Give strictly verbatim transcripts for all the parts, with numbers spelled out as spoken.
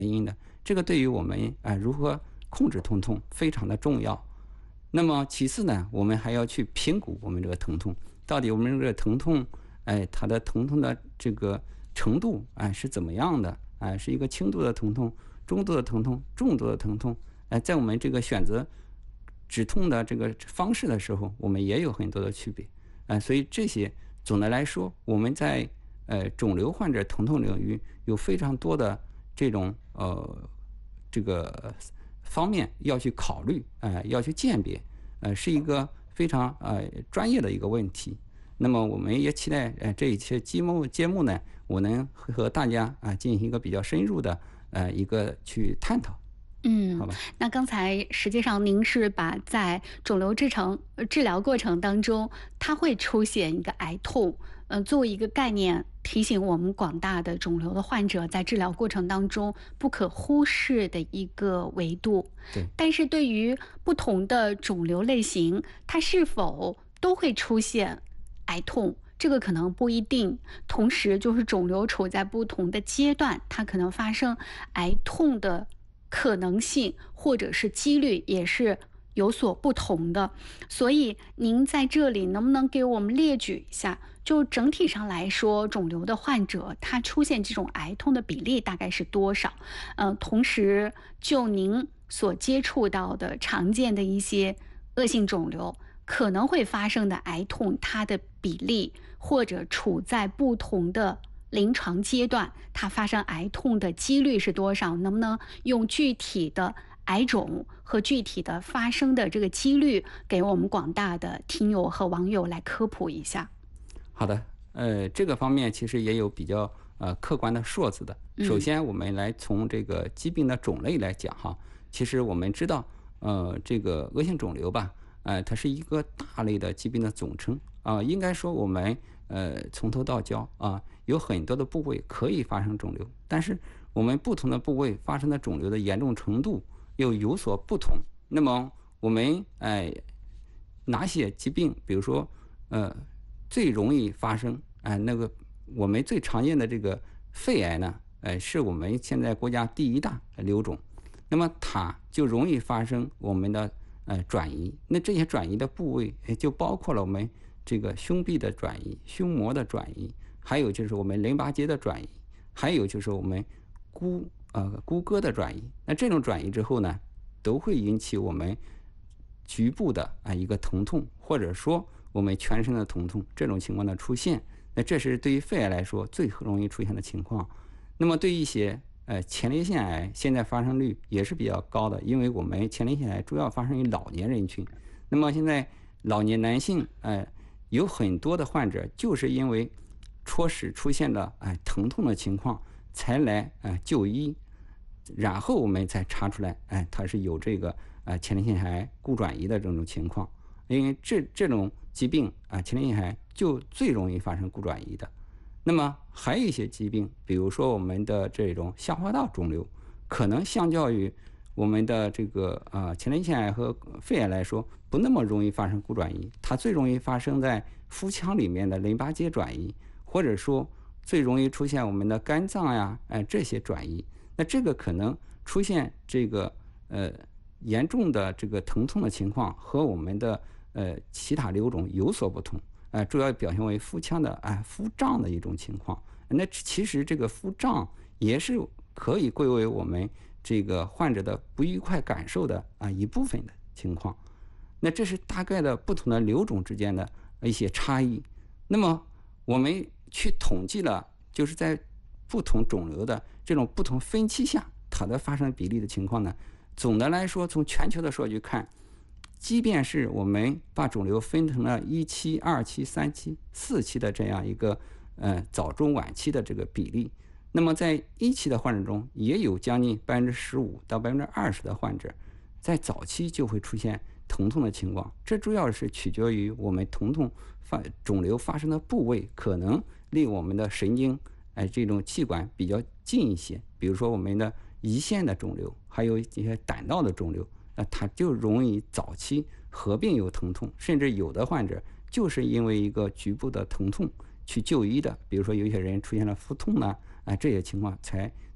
因的，这个对于我们啊、呃、如何控制疼痛非常的重要。那么其次呢，我们还要去评估我们这个疼痛，到底我们这个疼痛，哎，它的疼痛的这个程度，哎，是怎么样的？哎，是一个轻度的疼痛、中度的疼痛、重度的疼痛。哎，在我们这个选择止痛的这个方式的时候，我们也有很多的区别。哎，所以这些总的来说，我们在呃肿瘤患者疼痛领域有非常多的这种呃这个方面要去考虑，呃，要去鉴别，呃，是一个非常呃专业的一个问题。那么我们也期待呃这一期节目节目呢，我能和大家啊、呃、进行一个比较深入的呃一个去探讨， 嗯， 好吧？ 那刚才实际上您是把在肿瘤治程呃治疗过程当中，它会出现一个癌痛，呃，作为一个概念，提醒我们广大的肿瘤的患者在治疗过程当中不可忽视的一个维度。 对。 但是对于不同的肿瘤类型，它是否都会出现癌痛？这个可能不一定，同时就是肿瘤处在不同的阶段，它可能发生癌痛的可能性或者是几率也是有所不同的。所以您在这里能不能给我们列举一下，就整体上来说，肿瘤的患者他出现这种癌痛的比例大概是多少？呃，同时就您所接触到的常见的一些恶性肿瘤可能会发生的癌痛，它的比例或者处在不同的临床阶段，它发生癌痛的几率是多少？能不能用具体的癌种和具体的发生的这个几率，给我们广大的听友和网友来科普一下？ 好的，呃，这个方面其实也有比较呃客观的数字的。首嗯先，我们来从这个疾病的种类来讲哈，其实我们知道，呃，这个恶性肿瘤吧，呃，它是一个大类的疾病的总称啊、应该说我们呃从头到脚啊、有很多的部位可以发生肿瘤，但是我们不同的部位发生的肿瘤的严重程度又有所不同。那么我们哎、哪些疾病，比如说呃最容易发生哎、那个我们最常见的这个肺癌呢，呃是我们现在国家第一大瘤种，那么它就容易发生我们的呃转移。那这些转移的部位也就包括了我们这个胸壁的转移、胸膜的转移，还有就是我们淋巴结的转移，还有就是我们骨呃骨骼的转移。那这种转移之后呢，都会引起我们局部的啊一个疼痛，或者说我们全身的疼痛这种情况的出现。那这是对于肺癌来说最容易出现的情况。那么对于一些呃前列腺癌，现在发生率也是比较高的，因为我们前列腺癌主要发生于老年人群。那么现在老年男性呃有很多的患者就是因为初始出现了哎、呃、疼痛的情况才来呃就医，然后我们才查出来，哎，他是有这个呃前列腺癌骨转移的这种情况。因为这这种疾病啊、呃，前列腺癌就最容易发生骨转移的。那么还有一些疾病，比如说我们的这种下滑道肿瘤，可能相较于我们的这个呃前列腺癌和肺癌来说，不那么容易发生骨转移，它最容易发生在腹腔里面的淋巴结转移，或者说最容易出现我们的肝脏呀，哎这些转移。那这个可能出现这个呃严重的这个疼痛的情况和我们的呃其他瘤种有所不同，呃主要表现为腹腔的哎、呃、腹胀的一种情况。那其实这个腹胀也是可以归为我们这个患者的不愉快感受的啊、呃、一部分的情况。那这是大概的不同的瘤种之间的一些差异。那么我们去统计了，就是在不同肿瘤的这种不同分期下，它的发生比例的情况呢，总的来说，从全球的数据看，即便是我们把肿瘤分成了一期、二期、三期、四期的这样一个呃早中晚期的这个比例，那么在一期的患者中，也有将近百分之十五到百分之二十的患者在早期就会出现疼痛的情况。这主要是取决于我们疼痛发肿瘤发生的部位可能离我们的神经哎这种器官比较近一些，比如说我们的胰腺的肿瘤，还有一些胆道的肿瘤，那它就容易早期合并有疼痛，甚至有的患者就是因为一个局部的疼痛去就医的，比如说有些人出现了腹痛呢，啊这些情况才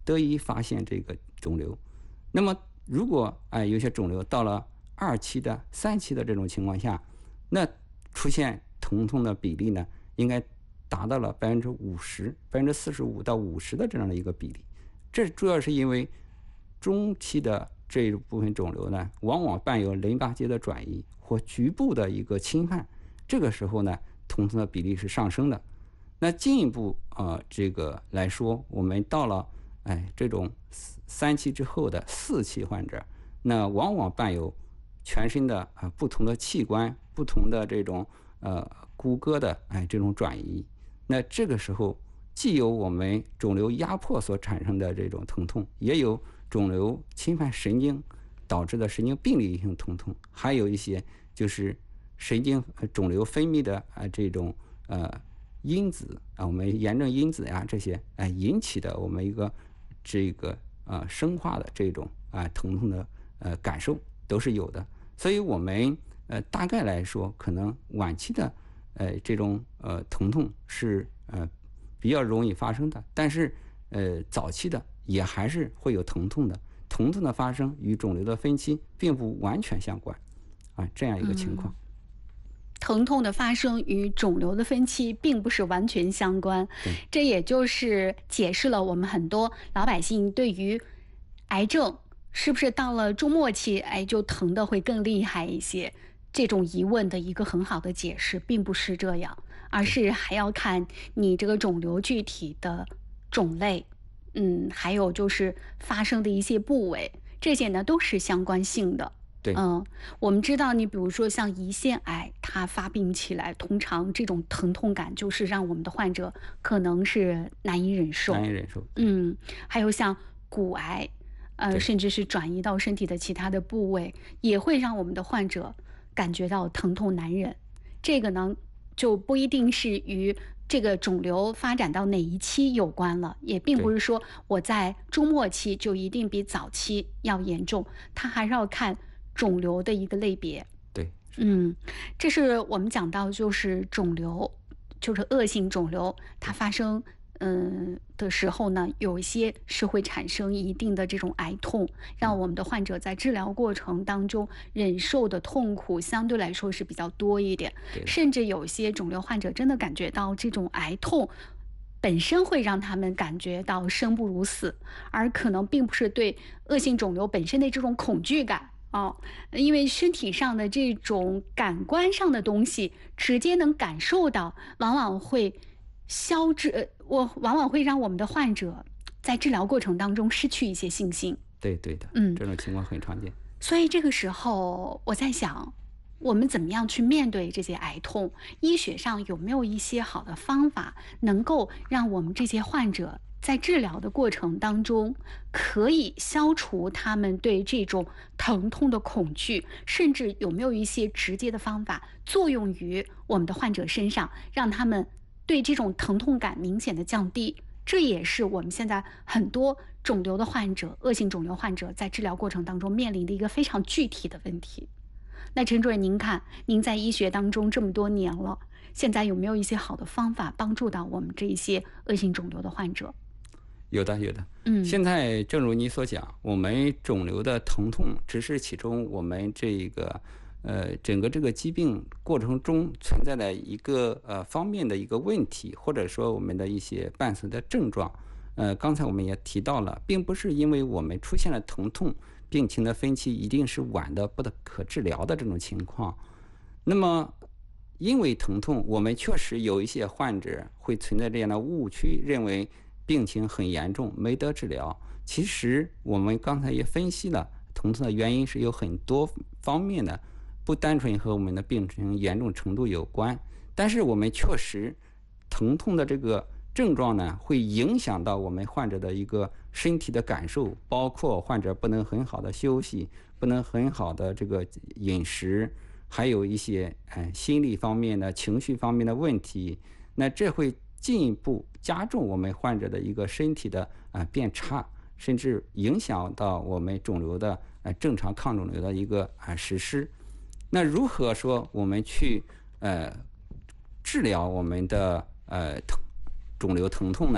得以发现这个肿瘤。那么如果哎有些肿瘤到了二期的、三期的这种情况下，那出现疼痛的比例呢，应该达到了百分之五十、百分之四十五到五十的这样的一个比例。这主要是因为中期的这一部分肿瘤呢，往往伴有淋巴结的转移或局部的一个侵犯，这个时候呢，疼痛的比例是上升的。那进一步啊、呃，这个来说，我们到了哎这种三期之后的四期患者，那往往伴有全身的啊、呃、不同的器官、不同的这种呃骨骼的哎这种转移。那这个时候，既有我们肿瘤压迫所产生的这种疼痛，也有肿瘤侵犯神经导致的神经病理性疼痛，还有一些就是神经肿瘤分泌的啊这种呃因子啊，我们炎症因子呀这些哎引起的我们一个这个呃生化的这种啊疼痛的呃感受都是有的。所以我们呃大概来说，可能晚期的呃这种呃疼痛是呃比较容易发生的，但是呃早期的也还是会有疼痛的。疼痛的发生与肿瘤的分期并不完全相关啊，这样一个情况。 嗯疼痛的发生与肿瘤的分期并不是完全相关，这也就是解释了我们很多老百姓对于癌症是不是到了中末期，哎，就疼的会更厉害一些，这种疑问的一个很好的解释，并不是这样，而是还要看你这个肿瘤具体的种类，嗯，还有就是发生的一些部位，这些呢都是相关性的。嗯，我们知道，你比如说像胰腺癌，它发病起来，通常这种疼痛感就是让我们的患者可能是难以忍受， 难以忍受。 嗯，还有像骨癌，呃，甚至是转移到身体的其他的部位，也会让我们的患者感觉到疼痛难忍。这个呢，就不一定是与这个肿瘤发展到哪一期有关了，也并不是说我在中末期就一定比早期要严重，它还是要看肿瘤的一个类别。 对， 嗯，这是我们讲到就是肿瘤，就是恶性肿瘤，它发生嗯的时候呢，有一些是会产生一定的这种癌痛，让我们的患者在治疗过程当中忍受的痛苦相对来说是比较多一点，甚至有些肿瘤患者真的感觉到这种癌痛本身会让他们感觉到生不如死，而可能并不是对恶性肿瘤本身的这种恐惧感。哦，因为身体上的这种感官上的东西直接能感受到，往往会消滞，呃我往往会让我们的患者在治疗过程当中失去一些信心。 对对的， 嗯， 这种情况很常见。 所以这个时候我在想，我们怎么样去面对这些癌痛？医学上有没有一些好的方法，能够让我们这些患者在治疗的过程当中，可以消除他们对这种疼痛的恐惧，甚至有没有一些直接的方法作用于我们的患者身上，让他们对这种疼痛感明显的降低？这也是我们现在很多肿瘤的患者、恶性肿瘤患者在治疗过程当中面临的一个非常具体的问题。那陈主任，您看，您在医学当中这么多年了，现在有没有一些好的方法帮助到我们这一些恶性肿瘤的患者？ 有的，有的。 嗯， 现在正如你所讲，我们肿瘤的疼痛只是其中我们这个呃整个这个疾病过程中存在的一个呃方面的一个问题，或者说我们的一些伴随的症状。呃，刚才我们也提到了，并不是因为我们出现了疼痛，病情的分期一定是晚的不可治疗的这种情况。那么因为疼痛，我们确实有一些患者会存在这样的误区，认为病情很严重，没得治疗。其实我们刚才也分析了，疼痛的原因是有很多方面的，不单纯和我们的病情严重程度有关。但是我们确实，疼痛的这个症状呢，会影响到我们患者的一个身体的感受，包括患者不能很好的休息，不能很好的这个饮食，还有一些哎心理方面的、情绪方面的问题。那这会进一步加重我们患者的一个身体的啊、呃、变差，甚至影响到我们肿瘤的呃正常抗肿瘤的一个啊、呃、实施。那如何说我们去呃治疗我们的呃疼肿瘤疼痛呢？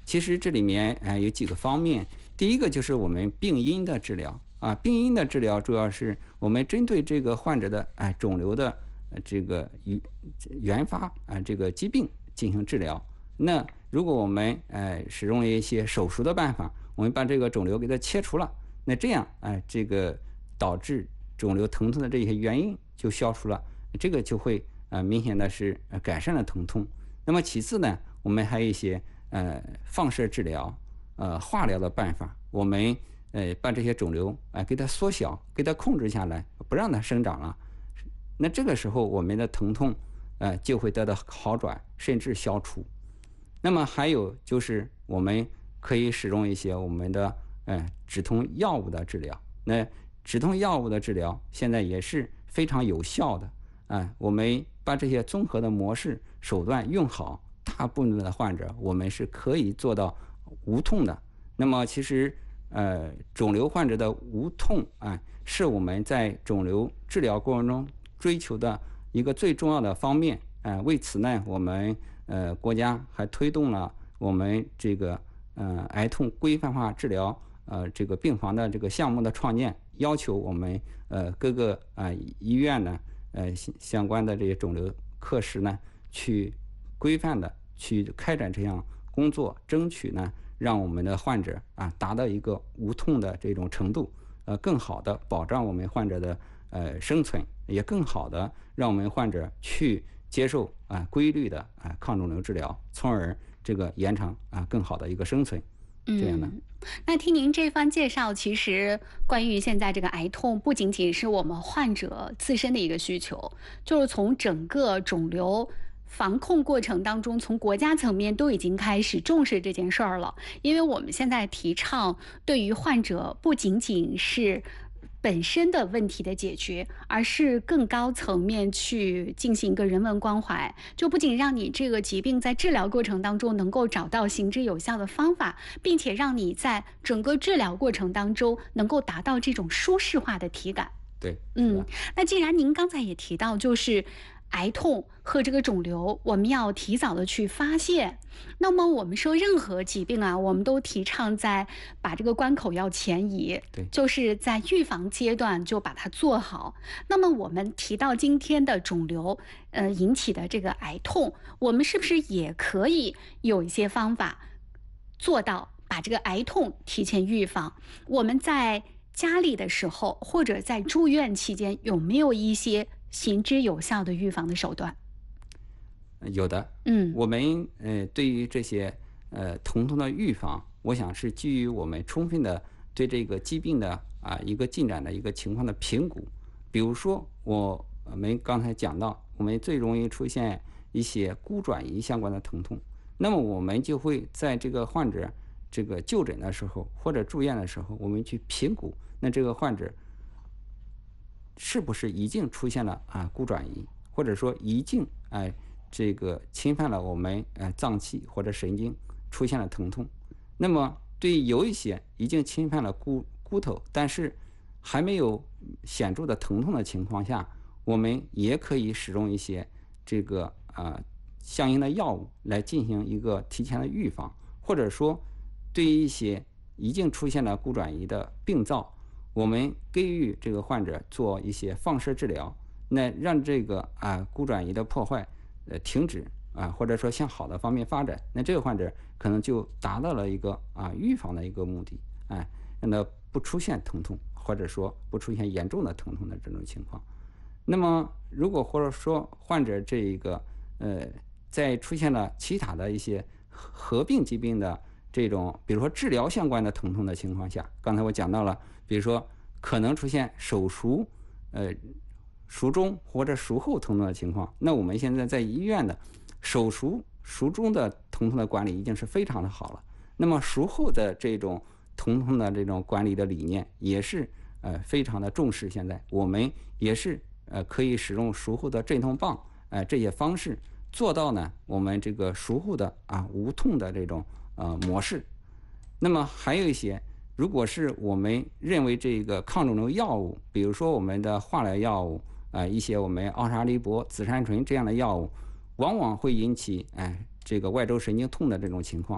其实这里面呃有几个方面，第一个就是我们病因的治疗啊，病因的治疗主要是我们针对这个患者的哎肿瘤的呃这个原原发啊这个疾病进行治疗。那如果我们呃使用一些手术的办法，我们把这个肿瘤给它切除了，那这样哎、呃、这个导致肿瘤疼痛的这些原因就消除了，这个就会呃明显的是改善了疼痛。那么其次呢，我们还有一些呃放射治疗、呃化疗的办法，我们呃把这些肿瘤啊、呃、给它缩小，给它控制下来，不让它生长了。那这个时候我们的疼痛呃就会得到好转，甚至消除。那么还有就是我们可以使用一些我们的呃止痛药物的治疗。那止痛药物的治疗现在也是非常有效的啊、呃，我们把这些综合的模式手段用好，大部分的患者我们是可以做到无痛的。那么其实呃肿瘤患者的无痛啊、呃，是我们在肿瘤治疗过程中追求的一个最重要的方面啊、呃。为此呢，我们呃国家还推动了我们这个呃癌痛规范化治疗呃这个病房的这个项目的创建，要求我们呃各个啊、呃、医院呢呃相关的这些肿瘤科室呢去规范的去开展这项工作，争取呢让我们的患者啊达到一个无痛的这种程度，呃更好的保障我们患者的呃生存，也更好的让我们患者去接受啊、呃、规律的啊、呃、抗肿瘤治疗，从而这个延长啊、呃、更好的一个生存。这样的。 嗯，那听您这番介绍，其实关于现在这个癌痛，不仅仅是我们患者自身的一个需求，就是从整个肿瘤防控过程当中，从国家层面都已经开始重视这件事儿了。因为我们现在提倡对于患者不仅仅是本身的问题的解决，而是更高层面去进行一个人文关怀，就不仅让你这个疾病在治疗过程当中能够找到行之有效的方法，并且让你在整个治疗过程当中能够达到这种舒适化的体感。 对， 嗯，那既然您刚才也提到，就是癌痛和这个肿瘤，我们要提早的去发现。那么我们说任何疾病啊，我们都提倡在把这个关口要前移， 对， 就是在预防阶段就把它做好。那么我们提到今天的肿瘤，呃引起的这个癌痛，我们是不是也可以有一些方法做到把这个癌痛提前预防？我们在家里的时候，或者在住院期间，有没有一些行之有效的预防的手段？ 有的。 嗯， 我们呃对于这些呃疼痛的预防，我想是基于我们充分的对这个疾病的啊一个进展的一个情况的评估。比如说我们刚才讲到，我们最容易出现一些骨转移相关的疼痛，那么我们就会在这个患者这个就诊的时候或者住院的时候，我们去评估，那这个患者是不是已经出现了啊骨转移，或者说已经哎、呃、这个侵犯了我们呃脏器或者神经，出现了疼痛。那么对于有一些已经侵犯了骨骨头，但是还没有显著的疼痛的情况下，我们也可以使用一些这个啊、呃、相应的药物来进行一个提前的预防，或者说对于一些已经出现了骨转移的病灶，我们给予这个患者做一些放射治疗，那让这个啊骨转移的破坏呃停止啊，或者说向好的方面发展，那这个患者可能就达到了一个啊预防的一个目的，哎，让他不出现疼痛，或者说不出现严重的疼痛的这种情况。那么如果或者说患者这一个呃在出现了其他的一些合并疾病的这种，比如说治疗相关的疼痛的情况下，刚才我讲到了，比如说可能出现手术呃术中或者术后疼痛的情况，那我们现在在医院的手术术中的疼痛的管理已经是非常的好了，那么术后的这种疼痛的这种管理的理念也是呃非常的重视，现在我们也是呃可以使用术后的镇痛棒呃这些方式做到呢我们这个术后的啊无痛的这种呃模式。那么还有一些，如果是我们认为这个抗肿瘤药物，比如说我们的化疗药物啊、呃，一些我们奥沙利铂、紫杉醇这样的药物，往往会引起哎这个外周神经痛的这种情况。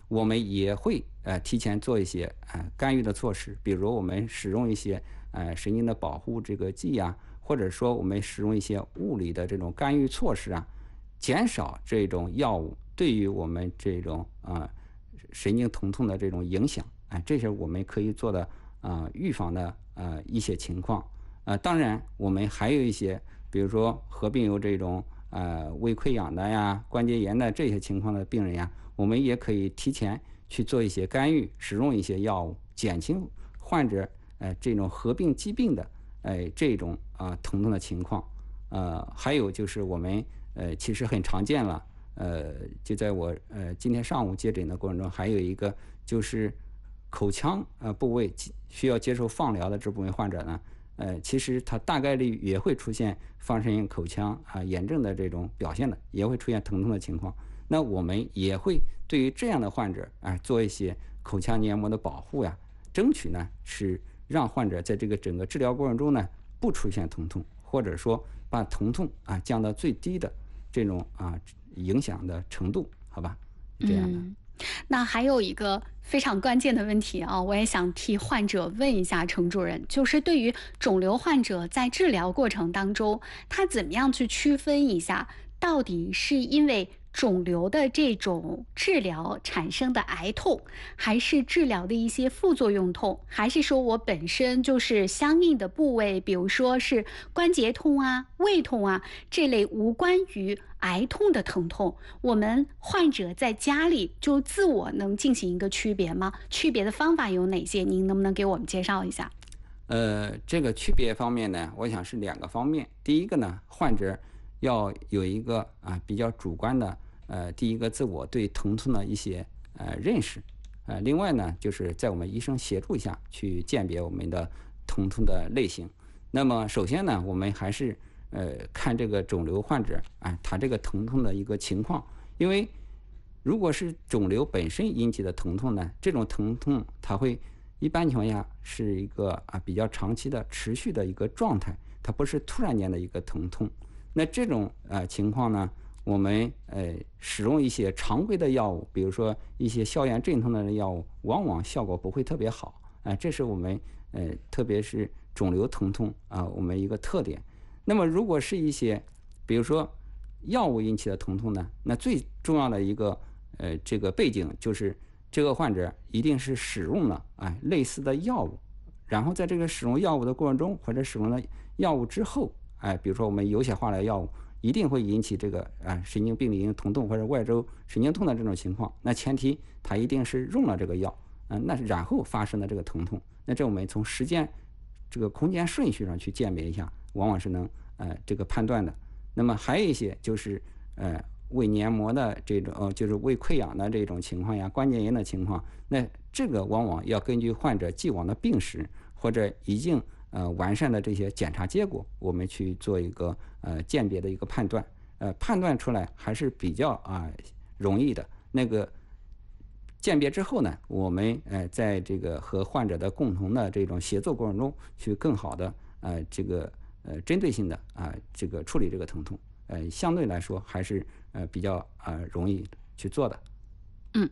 我们也会呃提前做一些呃干预的措施，比如我们使用一些呃神经的保护这个剂啊，或者说我们使用一些物理的这种干预措施啊，减少这种药物对于我们这种啊、呃、神经疼痛的这种影响。哎、呃，这是我们可以做的啊、呃、预防的呃一些情况。呃，当然我们还有一些，比如说合并有这种呃胃溃疡的呀、关节炎的这些情况的病人呀，我们也可以提前去做一些干预，使用一些药物，减轻患者呃这种合并疾病的呃这种啊、呃、疼痛的情况。呃，还有就是我们呃其实很常见了，呃，就在我呃今天上午接诊的过程中，还有一个就是口腔呃部位需要接受放疗的这部分患者呢。呃，其实它大概率也会出现放射性口腔啊、呃、炎症的这种表现的，也会出现疼痛的情况。那我们也会对于这样的患者啊、呃、做一些口腔黏膜的保护呀，争取呢是让患者在这个整个治疗过程中呢不出现疼痛，或者说把疼痛啊降到最低的这种啊影响的程度，好吧？这样的。 嗯，那还有一个非常关键的问题啊，我也想替患者问一下程主任，就是对于肿瘤患者在治疗过程当中，他怎么样去区分一下，到底是因为肿瘤的这种治疗产生的癌痛，还是治疗的一些副作用痛，还是说我本身就是相应的部位，比如说是关节痛啊、胃痛啊这类无关于癌痛的疼痛，我们患者在家里就自我能进行一个区别吗？区别的方法有哪些？您能不能给我们介绍一下？ 呃，这个区别方面呢，我想是两个方面。第一个呢，患者要有一个啊比较主观的呃，第一个自我对疼痛的一些呃认识，呃，另外呢，就是在我们医生协助下去鉴别我们的疼痛的类型。那么首先呢，我们还是呃看这个肿瘤患者啊、呃，他这个疼痛的一个情况，因为如果是肿瘤本身引起的疼痛呢，这种疼痛它会一般情况下是一个啊比较长期的持续的一个状态，它不是突然间的一个疼痛。那这种呃情况呢，我们呃使用一些常规的药物，比如说一些消炎镇痛的药物，往往效果不会特别好啊、呃，这是我们呃特别是肿瘤疼痛啊、呃、我们一个特点。那么如果是一些比如说药物引起的疼痛呢，那最重要的一个呃这个背景就是这个患者一定是使用了啊、呃、类似的药物，然后在这个使用药物的过程中，或者使用了药物之后，哎、呃，比如说我们有血化疗药物一定会引起这个啊、呃、神经病理性疼痛或者外周神经痛的这种情况，那前提它一定是用了这个药，嗯、呃，那然后发生的这个疼痛，那这我们从时间这个空间顺序上去鉴别一下，往往是能呃这个判断的。那么还有一些就是呃胃黏膜的这种呃就是胃溃疡的这种情况呀，关节炎的情况，那这个往往要根据患者既往的病史或者已经呃完善的这些检查结果，我们去做一个呃鉴别的一个判断，呃判断出来还是比较啊、呃、容易的。那个鉴别之后呢，我们呃在这个和患者的共同的这种协作过程中，去更好的呃这个呃针对性的啊、呃、这个处理这个疼痛，呃相对来说还是呃比较啊、呃、容易去做的。 嗯。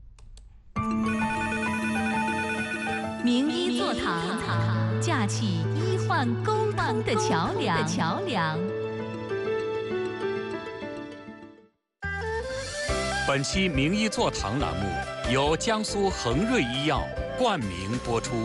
名医座堂，架起医患沟通的桥梁。桥梁。 本期名医座堂栏目由江苏恒瑞医药冠名播出。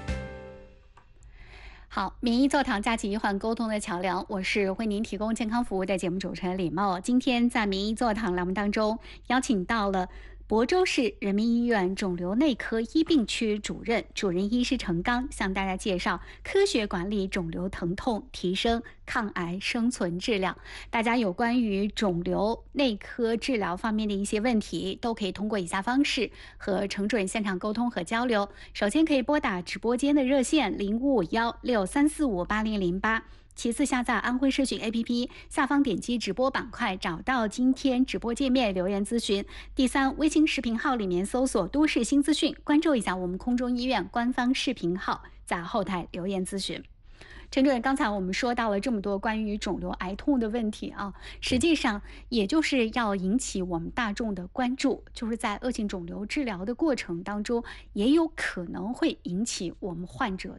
好，名医座堂架起医患沟通的桥梁，我是为您提供健康服务的节目主持人李茂。今天在名医座堂栏目当中，邀请到了亳州市人民医院肿瘤内科医病区主任、主任医师程刚，向大家介绍科学管理肿瘤疼痛，提升抗癌生存质量。大家有关于肿瘤内科治疗方面的一些问题，都可以通过以下方式和程主任现场沟通和交流。首先可以拨打直播间的热线零五五幺六三四五八零零八。其次，下载安徽视讯 A P P， 下方点击直播板块，找到今天直播界面留言咨询。第三，微信视频号里面搜索都市新资讯，关注一下我们空中医院官方视频号，在后台留言咨询。 陈主任，刚才我们说到了这么多关于肿瘤、癌痛的问题啊，实际上也就是要引起我们大众的关注，就是在恶性肿瘤治疗的过程当中，也有可能会引起我们患者